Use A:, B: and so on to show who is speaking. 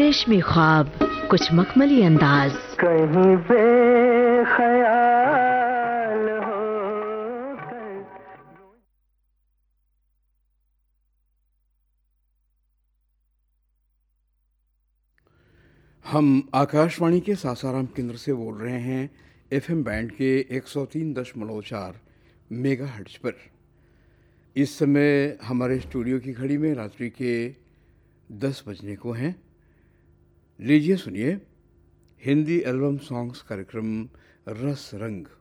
A: रेशमी ख्वाब, कुछ मखमली अंदाज,
B: कहीं बेख्याल हो कर।
C: हम आकाशवाणी के सासाराम केंद्र से बोल रहे हैं एफएम बैंड के 103.4 मेगाहर्ट्ज पर। इस समय हमारे स्टूडियो की घड़ी में रात्रि के 10 बजने को हैं। लीजिए सुनिए हिंदी एल्बम सॉन्ग्स कार्यक्रम रस रंग।